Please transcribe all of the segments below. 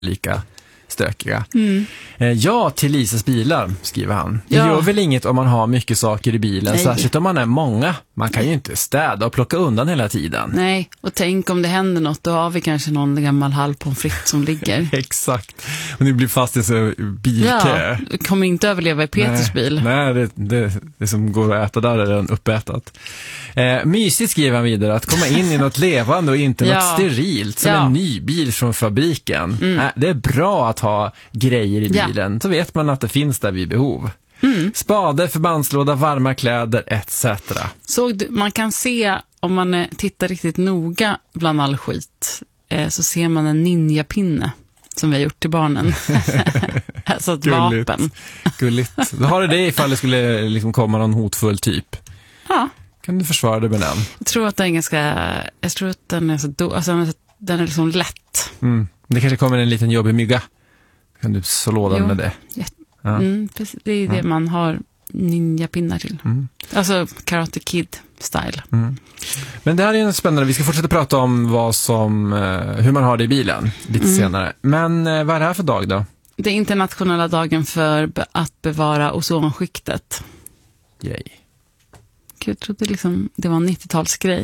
lika stökiga. Ja, till Lisas bilar, skriver han. Det Ja. gör väl inget om man har mycket saker i bilen, Nej. särskilt om man är många. Man kan ju inte städa och plocka undan hela tiden. Nej, och tänk om det händer något, då har vi kanske någon gammal halvpomfritt som ligger. Exakt. Och ni blir fast i så bilkö. Ja, kommer inte överleva i Peters bil. Nej, det som går att äta där är redan uppätat. Mysigt, skriver han vidare, att komma in i något levande och inte något sterilt som en ny bil från fabriken. Det är bra att ha grejer i bilen, så vet man att det finns där vid behov. Spade, förbandslåda, varma kläder etc. Man kan se, om man tittar riktigt noga bland all skit, så ser man en ninjapinne som vi har gjort till barnen. Alltså ett vapen. Gulligt. Då har du det ifall det skulle liksom komma någon hotfull typ. Ja. Kan du försvara det med den? Jag tror att den är så den är liksom lätt. Det kanske kommer en liten jobbig mygga. Kan du så lådan med det? Ja. Precis, det är det man har ninjapinnar till. Alltså Karate Kid-style. Men det här är spännande. Vi ska fortsätta prata om hur man har det i bilen lite senare. Men vad är det här för dag då? Det är internationella dagen för att bevara ozonskiktet. Yay. Jag trodde liksom det var en 90-talsgrej.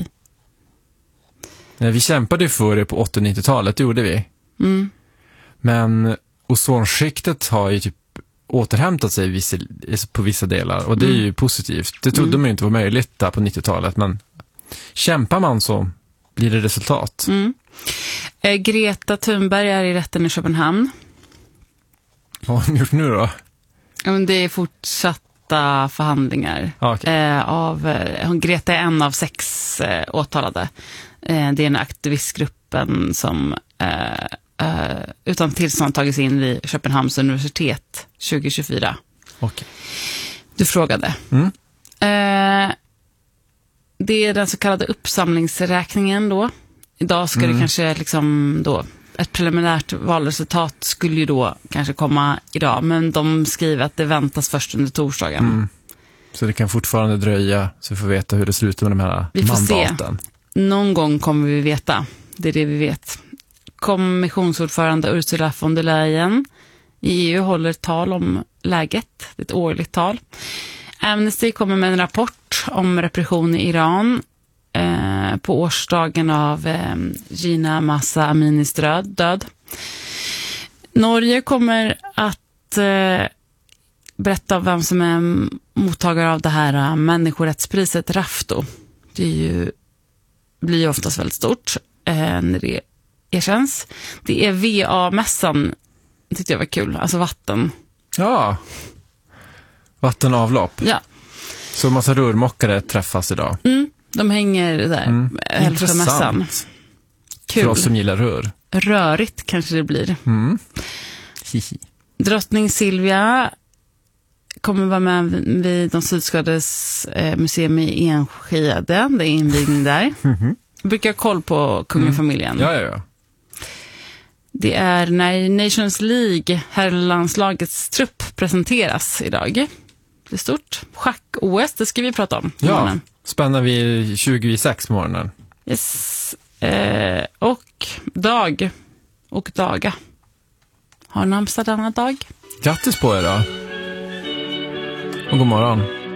Vi kämpade ju för det på 80-90-talet, det gjorde vi. Men ozonskiktet har ju typ återhämtat sig på vissa delar, och det är ju positivt. Det trodde man ju inte var möjligt där på 90-talet, men kämpar man så blir det resultat. Greta Thunberg är i rätten i Köpenhamn. Vad har hon gjort nu då? Det är fortsatta förhandlingar. Okay. Greta är en av 6 åtalade. Det är den aktivistgruppen som utan tillstånd tagits in vid Köpenhamns universitet 2024. Okay. Du frågade. Det är den så kallade uppsamlingsräkningen då. Idag ska det kanske liksom då, ett preliminärt valresultat skulle ju då kanske komma idag, men de skriver att det väntas först under torsdagen. Så det kan fortfarande dröja, så vi får veta hur det ser ut med de här vi får mandaten. Se. Någon gång kommer vi veta. Det är det vi vet. Kommissionsordförande Ursula von der Leyen i EU håller tal om läget. Det är ett årligt tal. Amnesty kommer med en rapport om repression i Iran på årsdagen av Jina Mahsa Aminis död. Norge kommer att berätta vem som är mottagare av det här människorättspriset Rafto. Det blir ju oftast väldigt stort när det erkänns. Det är VA-mässan, tyckte jag var kul. Alltså vatten. Ja, vattenavlopp. Ja. Så massa rörmokare träffas idag. De hänger där. Intressant. Kul. För oss som gillar rör. Rörigt kanske det blir. Drottning Silvia kommer vara med vid de Sydskådes museum i Enskede. Det är invigning där. Jag brukar ha koll på kungafamiljen. Ja. Det är när Nations League, herrlandslagets trupp, presenteras idag. Det är stort. Schack-OS, det ska vi prata om. Ja, spänner vi 26 morgonen. Yes. Och Dag och Daga har namnsdag denna dag. Grattis på er då. Och god morgon.